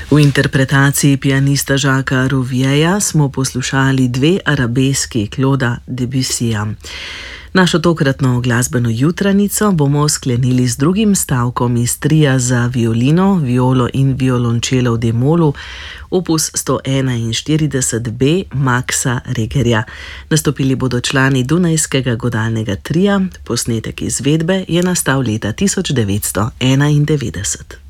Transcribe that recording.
V interpretaciji pianista Jacquesa Rouvièra smo poslušali dve arabeski Clauda Debussyja. Našo tokratno glasbeno jutranico bomo sklenili z drugim stavkom iz tria za violino, violo in violončelo v D-molu, opus 141b Maxa Regerja. Nastopili bodo člani Dunajskega godalnega tria, posnetek izvedbe je nastal leta 1991.